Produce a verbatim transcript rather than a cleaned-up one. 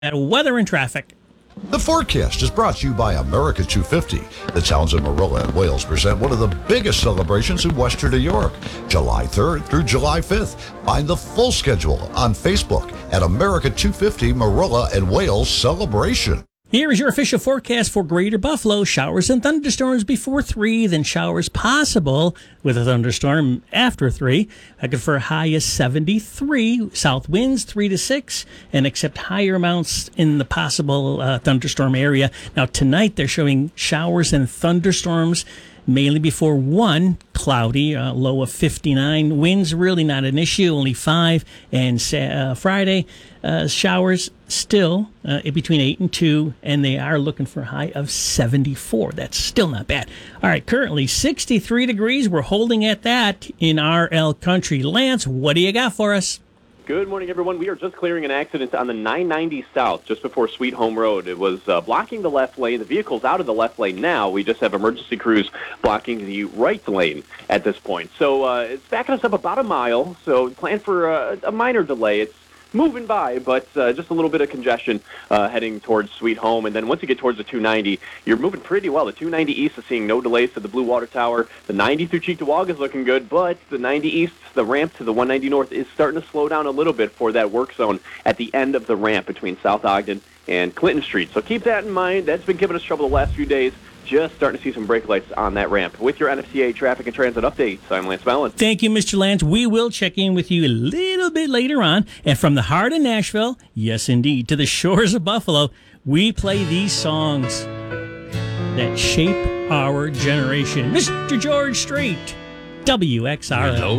At weather and traffic. The forecast is brought to you by America two fifty. The towns of Marilla and Wales present one of the biggest celebrations in Western New York, July third through July fifth. Find the full schedule on Facebook at America two fifty Marilla and Wales Celebration. Here is your official forecast for Greater Buffalo. Showers and thunderstorms before three, then showers possible with a thunderstorm after three. Looking for a high of seventy-three. South winds three to six, and accept higher amounts in the possible uh, thunderstorm area. Now, tonight they're showing showers and thunderstorms mainly before one, cloudy, uh, low of fifty-nine. Winds really not an issue, only five. And uh, Friday, uh, showers still uh, in between eight and two, and they are looking for a high of seventy-four. That's still not bad. All right, currently sixty-three degrees. We're holding at that in R L Country. Lance, what do you got for us? Good morning, everyone. We are just clearing an accident on the nine ninety South, just before Sweet Home Road. It was uh, blocking the left lane. The vehicle's out of the left lane now. We just have emergency crews blocking the right lane at this point. So uh, it's backing us up about a mile, so plan for uh, a minor delay. It's moving by, but uh, just a little bit of congestion uh, heading towards Sweet Home. And then once you get towards the two ninety, you're moving pretty well. The two ninety East is seeing no delays to the Blue Water Tower. The ninety through Cheektowaga is looking good, but the ninety East, the ramp to the one ninety North, is starting to slow down a little bit for that work zone at the end of the ramp between South Ogden and Clinton Street. So keep that in mind. That's been giving us trouble the last few days. Just starting to see some brake lights on that ramp. With your N F C A traffic and transit updates, I'm Lance Mellon. Thank you, Mister Lance. We will check in with you a little bit later on. And from the heart of Nashville, yes, indeed, to the shores of Buffalo, we play these songs that shape our generation. Mister George Strait, W X R L.